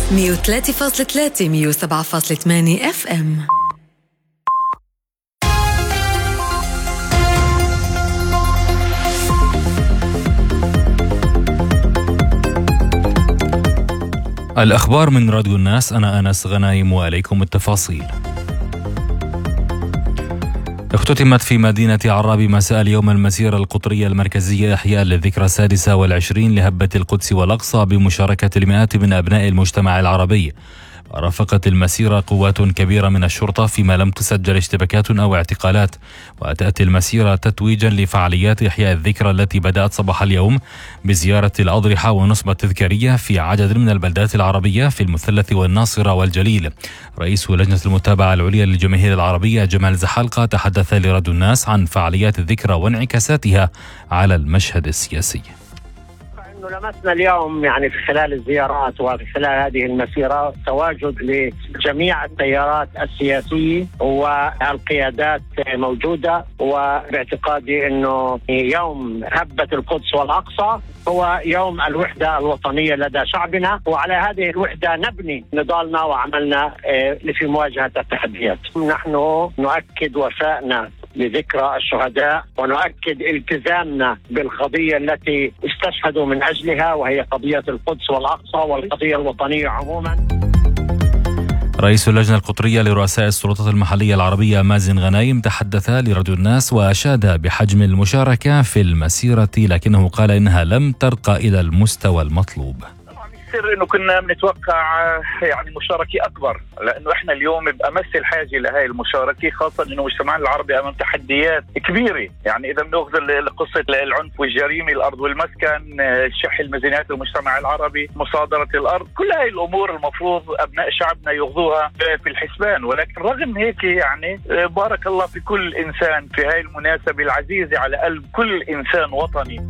103.3 107.8 FM. الأخبار من راديو الناس. أنا أنس غنايم وعليكم التفاصيل. اختتمت في مدينة عرابي مساء اليوم المسيرة القطرية المركزية إحياء للذكرى 26 لهبة القدس والأقصى بمشاركة المئات من أبناء المجتمع العربي. رافقت المسيرة قوات كبيرة من الشرطة فيما لم تسجل اشتباكات أو اعتقالات. وتأتي المسيرة تتويجا لفعاليات إحياء الذكرى التي بدأت صباح اليوم بزيارة الأضرحة ونصب تذكارية في عدد من البلدات العربية في المثلث والناصرة والجليل. رئيس لجنة المتابعة العليا للجماهير العربية جمال زحلقة تحدث لراديو الناس عن فعاليات الذكرى وانعكاساتها على المشهد السياسي. لمسنا اليوم في خلال الزيارات وفي خلال هذه المسيرة تواجد لجميع التيارات السياسية والقيادات موجودة، وباعتقادي أنه يوم هبة القدس والأقصى هو يوم الوحدة الوطنية لدى شعبنا، وعلى هذه الوحدة نبني نضالنا وعملنا في مواجهة التحديات. نحن نؤكد وفائنا لذكرى الشهداء ونؤكد التزامنا بالقضية التي استشهدوا من أجلها، وهي قضية القدس والأقصى والقضية الوطنية عموما. رئيس اللجنة القطرية لرؤساء السلطات المحلية العربية مازن غنايم تحدث لراديو الناس وأشاد بحجم المشاركة في المسيرة، لكنه قال إنها لم ترقى إلى المستوى المطلوب. السر انه كنا بنتوقع مشاركة اكبر، لانه احنا اليوم بأمس الحاجة لهي المشاركة، خاصة انه مجتمعنا العربي امام تحديات كبيرة. اذا بناخذ قصة العنف والجريمة، الارض والمسكن، شح الميزانيات المجتمع العربي، مصادرة الارض، كل هاي الامور المفروض ابناء شعبنا ياخذوها في الحسبان. ولكن رغم هيك بارك الله في كل انسان في هاي المناسبة العزيزة على قلب كل انسان وطني.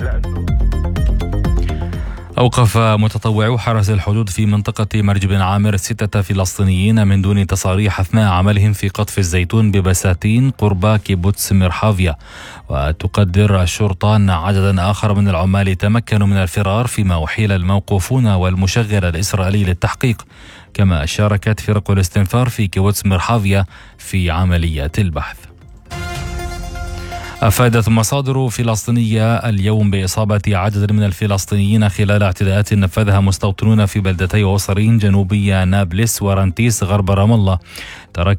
أوقف متطوعو حرس الحدود في منطقة مرج بن عامر 6 فلسطينيين من دون تصاريح أثناء عملهم في قطف الزيتون ببساتين قرب كيبوتس مرحافيا. وتقدر الشرطة أن عددا آخر من العمال تمكنوا من الفرار، فيما أحيل الموقوفون والمشغل الإسرائيلي للتحقيق. كما شاركت فرق الاستنفار في كيبوتس مرحافيا في عمليات البحث. أفادت مصادر فلسطينية اليوم بإصابة عدد من الفلسطينيين خلال اعتداءات نفذها مستوطنون في بلدتي وصرين جنوبي نابلس ورانتيس غرب رام الله.